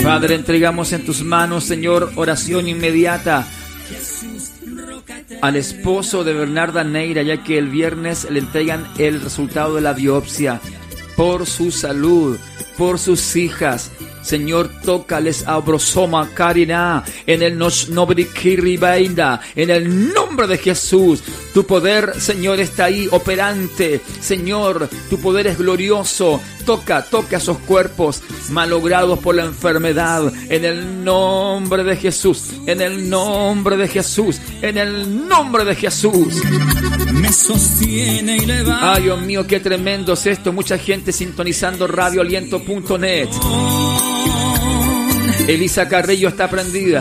Padre, entregamos en tus manos, Señor, oración inmediata al esposo de Bernarda Neira, ya que el viernes le entregan el resultado de la biopsia, por su salud, por sus hijas. Señor, tócales a Brosoma Karina, en el Nobrikiribainda, en el nombre de Jesús. Tu poder, Señor, está ahí operante. Señor, tu poder es glorioso. Toca a esos cuerpos malogrados por la enfermedad, en el nombre de Jesús, en el nombre de Jesús, en el nombre de Jesús. Me sostiene y levanta. Ay, Dios mío, qué tremendo es esto. Mucha gente sintonizando radioaliento.net. Elisa Carrillo está prendida.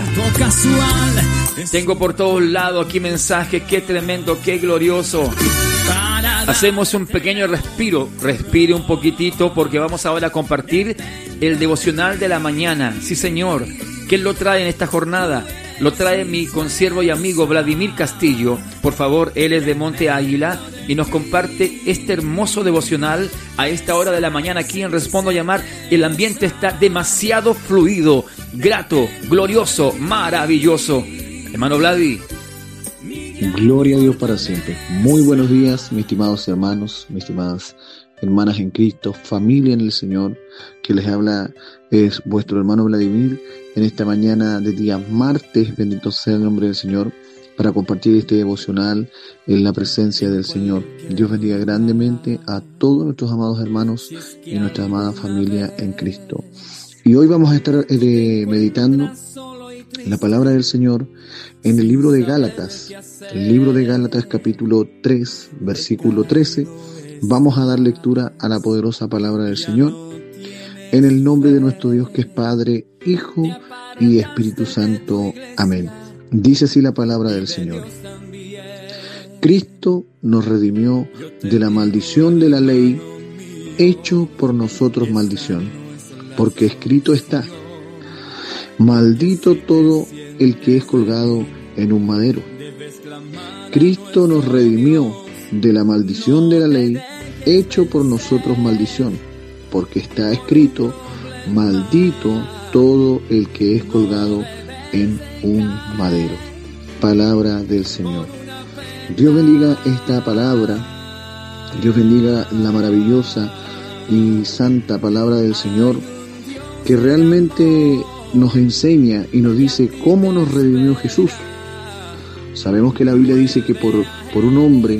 Tengo por todos lados aquí mensajes. Qué tremendo, qué glorioso. Hacemos un pequeño respiro. Respire un poquitito, porque vamos ahora a compartir el devocional de la mañana. Sí, Señor. ¿Quién lo trae en esta jornada? Lo trae mi consiervo y amigo Vladimir Castillo. Por favor, él es de Monte Águila y nos comparte este hermoso devocional a esta hora de la mañana aquí en Respondo a Llamar. El ambiente está demasiado fluido, grato, glorioso, maravilloso. Hermano Vladi. Gloria a Dios para siempre. Muy buenos días, mis estimados hermanos, mis estimadas hermanas en Cristo, familia en el Señor. Que les habla es vuestro hermano Vladimir en esta mañana de día martes. Bendito sea el nombre del Señor, para compartir este devocional en la presencia del Señor. Dios bendiga grandemente a todos nuestros amados hermanos y nuestra amada familia en Cristo. Y hoy vamos a estar meditando la palabra del Señor en el libro de Gálatas. El libro de Gálatas capítulo 3, versículo 13. Vamos a dar lectura a la poderosa palabra del Señor en el nombre de nuestro Dios, que es Padre, Hijo y Espíritu Santo. Amén. Dice así la palabra del Señor. Cristo nos redimió de la maldición de la ley, hecho por nosotros maldición, porque escrito está: maldito todo el que es colgado en un madero. Cristo nos redimió de la maldición de la ley, hecho por nosotros maldición, porque está escrito: maldito todo el que es colgado en un madero. Palabra del Señor. Dios bendiga esta palabra. Dios bendiga la maravillosa y santa palabra del Señor, que realmente nos enseña y nos dice cómo nos redimió Jesús. Sabemos que la Biblia dice que por un hombre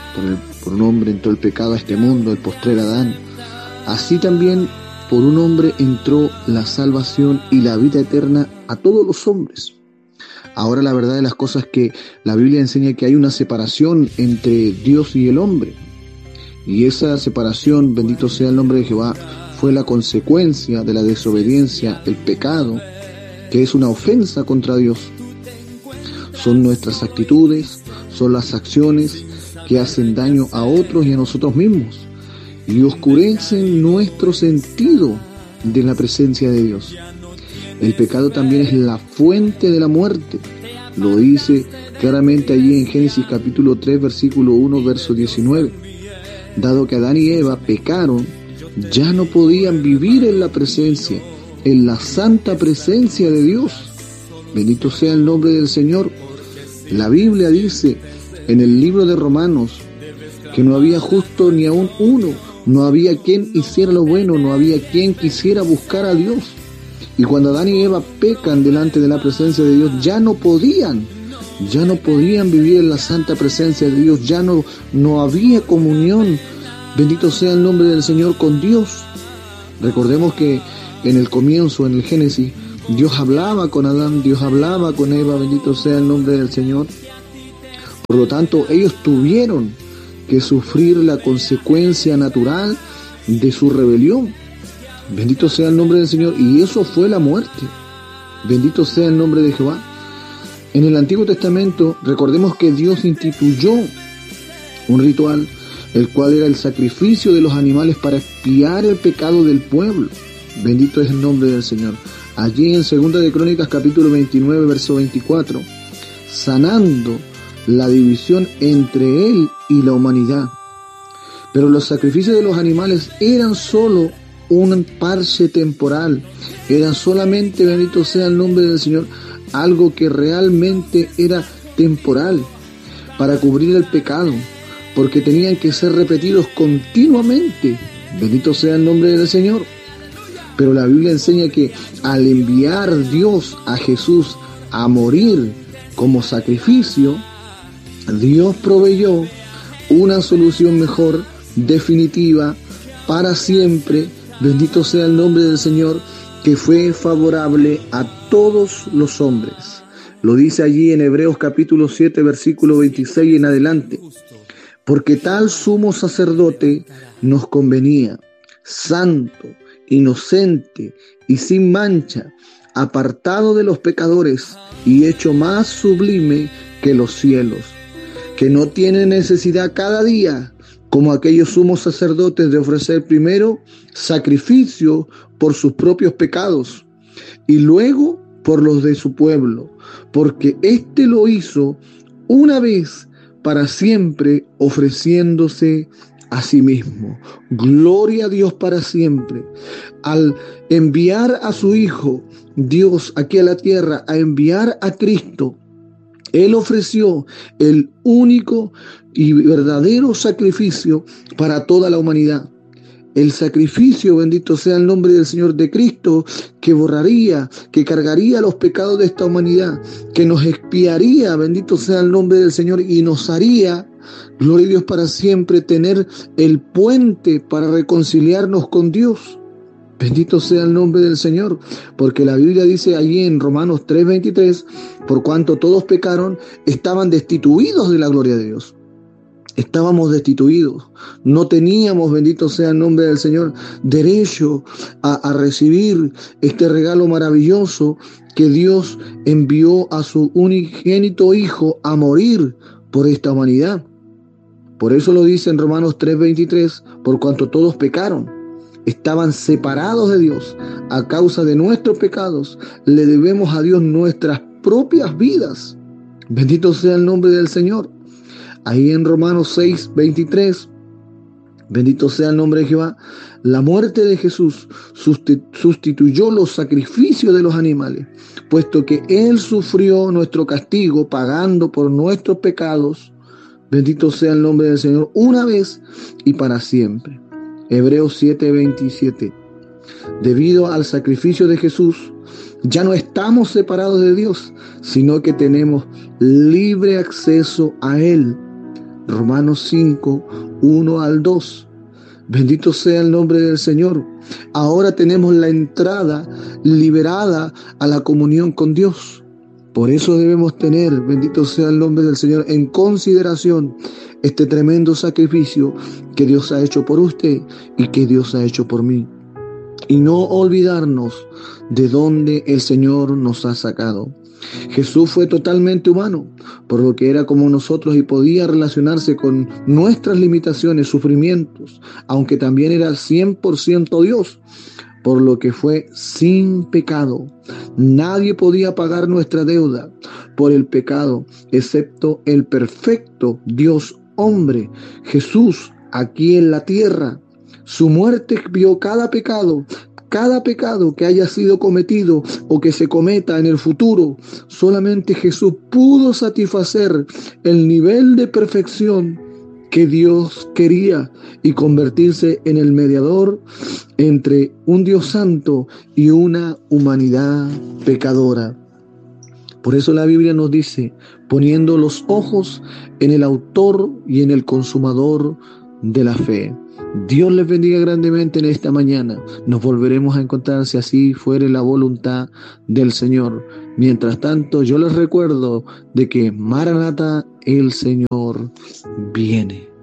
entró el pecado a este mundo, el postrer Adán. Así también por un hombre entró la salvación y la vida eterna a todos los hombres. Ahora, la verdad de las cosas es que la Biblia enseña que hay una separación entre Dios y el hombre. Y esa separación, bendito sea el nombre de Jehová, fue la consecuencia de la desobediencia, el pecado, que es una ofensa contra Dios. Son nuestras actitudes, son las acciones que hacen daño a otros y a nosotros mismos, y oscurecen nuestro sentido de la presencia de Dios. El pecado también es la fuente de la muerte. Lo dice claramente allí en Génesis capítulo 3, versículo 1, verso 19. Dado que Adán y Eva pecaron, ya no podían vivir en la presencia, en la santa presencia de Dios. Bendito sea el nombre del Señor. La Biblia dice en el libro de Romanos que no había justo ni aún uno. No había quien hiciera lo bueno, no había quien quisiera buscar a Dios. Y cuando Adán y Eva pecan delante de la presencia de Dios, ya no podían vivir en la santa presencia de Dios, ya no había comunión. Bendito sea el nombre del Señor con Dios. Recordemos que en el comienzo, en el Génesis, Dios hablaba con Adán, Dios hablaba con Eva, bendito sea el nombre del Señor. Por lo tanto, ellos tuvieron que sufrir la consecuencia natural de su rebelión. Bendito sea el nombre del Señor, y eso fue la muerte. Bendito sea el nombre de Jehová. En el Antiguo Testamento, recordemos que Dios instituyó un ritual, el cual era el sacrificio de los animales para expiar el pecado del pueblo. Bendito es el nombre del Señor. Allí en 2 de Crónicas capítulo 29, verso 24, sanando la división entre él y la humanidad. Pero los sacrificios de los animales eran solo un parche temporal, era solamente, bendito sea el nombre del Señor, algo que realmente era temporal para cubrir el pecado, porque tenían que ser repetidos continuamente. Bendito sea el nombre del Señor. Pero la Biblia enseña que al enviar Dios a Jesús a morir como sacrificio, Dios proveyó una solución mejor, definitiva, para siempre. Bendito sea el nombre del Señor, que fue favorable a todos los hombres. Lo dice allí en Hebreos capítulo 7, versículo 26 en adelante. Porque tal sumo sacerdote nos convenía, santo, inocente y sin mancha, apartado de los pecadores y hecho más sublime que los cielos, que no tiene necesidad cada día, como aquellos sumos sacerdotes, de ofrecer primero sacrificio por sus propios pecados y luego por los de su pueblo, porque éste lo hizo una vez para siempre, ofreciéndose a sí mismo. Gloria a Dios para siempre. Al enviar a su Hijo, Dios aquí a la tierra, a enviar a Cristo, Él ofreció el único y verdadero sacrificio para toda la humanidad. El sacrificio, bendito sea el nombre del Señor, de Cristo, que borraría, que cargaría los pecados de esta humanidad, que nos expiaría, bendito sea el nombre del Señor, y nos haría, gloria a Dios para siempre, tener el puente para reconciliarnos con Dios. Bendito sea el nombre del Señor, porque la Biblia dice allí en Romanos 3:23, por cuanto todos pecaron, estaban destituidos de la gloria de Dios. Estábamos destituidos, no teníamos, bendito sea el nombre del Señor, derecho a recibir este regalo maravilloso que Dios envió a su unigénito Hijo a morir por esta humanidad. Por eso lo dice en Romanos 3:23, por cuanto todos pecaron, estaban separados de Dios a causa de nuestros pecados, le debemos a Dios nuestras propias vidas. Bendito sea el nombre del Señor. Ahí en Romanos 6:23, bendito sea el nombre de Jehová, la muerte de Jesús sustituyó los sacrificios de los animales, puesto que Él sufrió nuestro castigo pagando por nuestros pecados. Bendito sea el nombre del Señor, una vez y para siempre. Hebreos 7:27. Debido al sacrificio de Jesús, ya no estamos separados de Dios, sino que tenemos libre acceso a Él. Romanos 5:1-2. Bendito sea el nombre del Señor. Ahora tenemos la entrada liberada a la comunión con Dios. Por eso debemos tener, bendito sea el nombre del Señor, en consideración este tremendo sacrificio que Dios ha hecho por usted y que Dios ha hecho por mí. Y no olvidarnos de dónde el Señor nos ha sacado. Jesús fue totalmente humano, por lo que era como nosotros y podía relacionarse con nuestras limitaciones, sufrimientos, aunque también era 100% Dios, por lo que fue sin pecado. Nadie podía pagar nuestra deuda por el pecado, excepto el perfecto Dios hombre, Jesús, aquí en la tierra. Su muerte expió cada pecado que haya sido cometido o que se cometa en el futuro. Solamente Jesús pudo satisfacer el nivel de perfección que Dios quería y convertirse en el mediador entre un Dios santo y una humanidad pecadora. Por eso la Biblia nos dice, poniendo los ojos en el autor y en el consumador de la fe. Dios les bendiga grandemente en esta mañana. Nos volveremos a encontrar si así fuere la voluntad del Señor. Mientras tanto, yo les recuerdo de que Maranatha, el Señor viene.